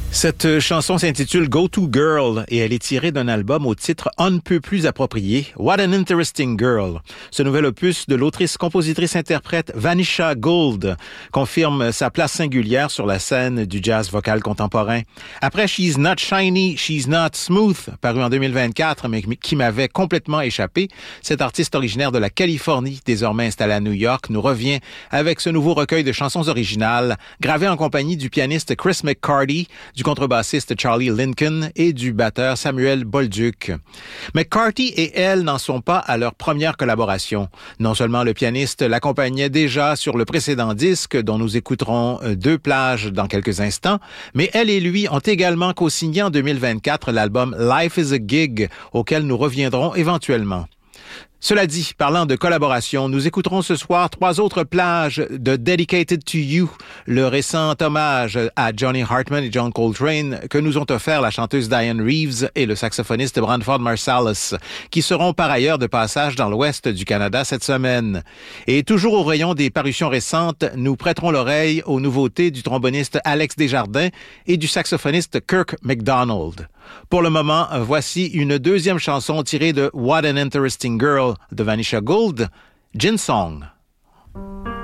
Cette chanson s'intitule Go To Girl et elle est tirée d'un album au titre on ne peut plus approprié, What an Interesting Girl. Ce nouvel opus de l'autrice-compositrice-interprète Vanisha Gould confirme sa place singulière sur la scène du jazz vocal contemporain. Après She's Not Shiny, She's Not Smooth, paru en 2024 mais qui m'avait complètement échappé, cet artiste originaire de la Californie, désormais installé à New York, nous revient avec ce nouveau recueil de chansons originales, gravé en compagnie du pianiste Chris McCarty, du contrebassiste Charlie Lincoln et du batteur Samuel Bolduc. McCarty et elle n'en sont pas à leur première collaboration. Non seulement le pianiste l'accompagnait déjà sur le précédent disque, dont nous écouterons deux plages dans quelques instants, mais elle et lui ont également co-signé en 2024 l'album Life is a Gig, auquel nous reviendrons éventuellement. Cela dit, parlant de collaboration, nous écouterons ce soir 3 autres plages de Dedicated to You, le récent hommage à Johnny Hartman et John Coltrane que nous ont offert la chanteuse Diane Reeves et le saxophoniste Branford Marsalis, qui seront par ailleurs de passage dans l'ouest du Canada cette semaine. Et toujours au rayon des parutions récentes, nous prêterons l'oreille aux nouveautés du tromboniste Alex Desjardins et du saxophoniste Kirk MacDonald. Pour le moment, voici une deuxième chanson tirée de What an Interesting Girl de Vanisha Gould, Gin Song.